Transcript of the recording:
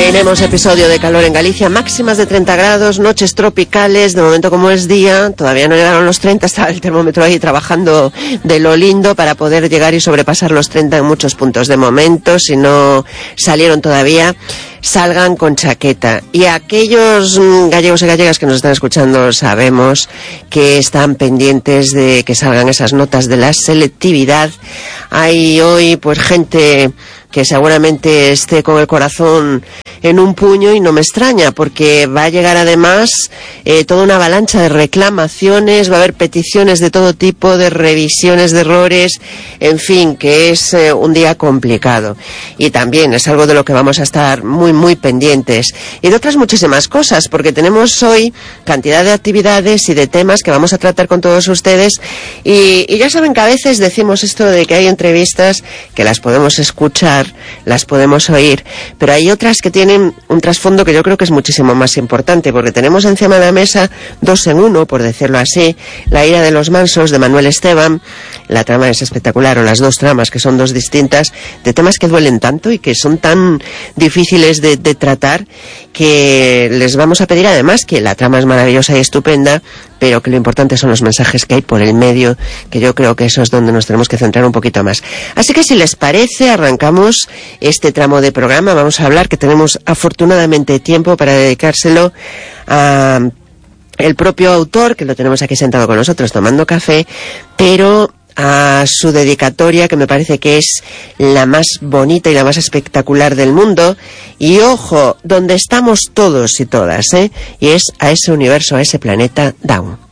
Tenemos episodio de calor en Galicia, máximas de 30 grados, noches tropicales, de momento como es día, todavía no llegaron los 30, está el termómetro ahí trabajando de lo lindo para poder llegar y sobrepasar los 30 en muchos puntos. De momento, si no salieron todavía, salgan con chaqueta. Y aquellos gallegos y gallegas que nos están escuchando sabemos que están pendientes de que salgan esas notas de la selectividad. Hay hoy pues gente que seguramente esté con el corazón en un puño y no me extraña, porque va a llegar además toda una avalancha de reclamaciones, va a haber peticiones de todo tipo, de revisiones de errores, en fin, que es un día complicado. Y también es algo de lo que vamos a estar muy pendientes. Y de otras muchísimas cosas, porque tenemos hoy cantidad de actividades y de temas que vamos a tratar con todos ustedes. Y ya saben que a veces decimos esto de que hay entrevistas que las podemos escuchar, las podemos oír, pero hay otras que tienen un trasfondo que yo creo que es muchísimo más importante, porque tenemos encima de la mesa 2 en 1, por decirlo así: La ira de los mansos, de Manuel Esteban. La trama es espectacular, o las dos tramas, que son dos distintas, de temas que duelen tanto y que son tan difíciles de tratar, que les vamos a pedir además que la trama es maravillosa y estupenda, pero que lo importante son los mensajes que hay por el medio, que yo creo que eso es donde nos tenemos que centrar un poquito más. Así que si les parece, arrancamos este tramo de programa. Vamos a hablar, que tenemos afortunadamente tiempo para dedicárselo a el propio autor, que lo tenemos aquí sentado con nosotros tomando café, pero a su dedicatoria, que me parece que es la más bonita y la más espectacular del mundo. Y ojo, donde estamos todos y todas, y es a ese universo, a ese planeta Down.